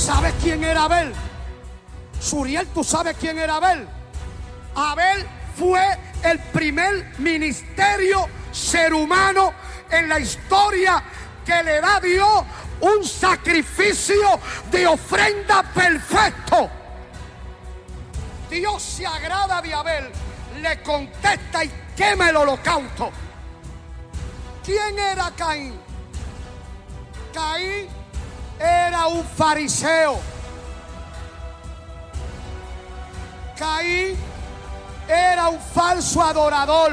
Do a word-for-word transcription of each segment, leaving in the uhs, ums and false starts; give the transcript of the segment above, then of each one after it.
¿Sabes quién era Abel? Suriel, ¿tú sabes quién era Abel? Abel fue el primer ministerio ser humano en la historia que le da a Dios un sacrificio de ofrenda perfecto. Dios se agrada de Abel, le contesta y quema el holocausto. ¿Quién era Caín? Caín era un fariseo. Caín era un falso adorador.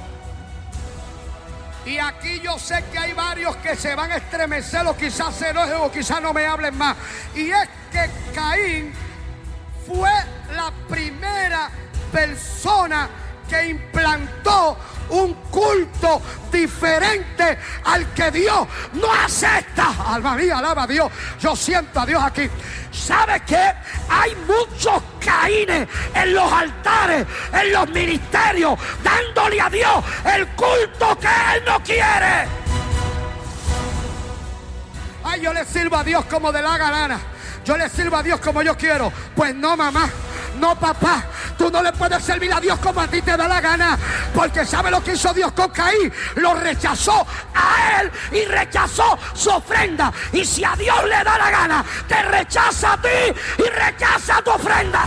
Y aquí yo sé que hay varios que se van a estremecer o quizás se enojen o quizás no me hablen más. Y es que Caín fue la primera persona que implantó un culto diferente al que Dios no acepta. Alma mía, alaba a Dios. Yo siento a Dios aquí. ¿Sabe qué? Hay muchos Caínes en los altares, en los ministerios, dándole a Dios el culto que Él no quiere. Ay, yo le sirvo a Dios como de la gana. Yo le sirvo a Dios como yo quiero. Pues no, mamá. No, papá, tú no le puedes servir a Dios como a ti te da la gana, porque ¿sabe lo que hizo Dios con Caín? Lo rechazó a él y rechazó su ofrenda. Y si a Dios le da la gana, te rechaza a ti y rechaza tu ofrenda.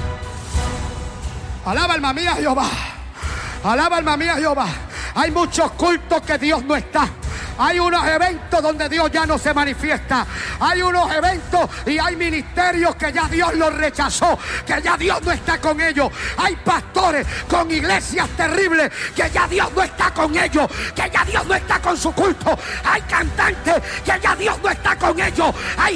Alaba alma mía Jehová. Alaba alma mía Jehová. Hay muchos cultos que Dios no está. Hay unos eventos donde Dios ya no se manifiesta. Hay unos eventos y hay ministerios que ya Dios los rechazó, que ya Dios no está con ellos. Hay pastores con iglesias terribles que ya Dios no está con ellos, que ya Dios no está con su culto. Hay cantantes que ya Dios no está con ellos. Hay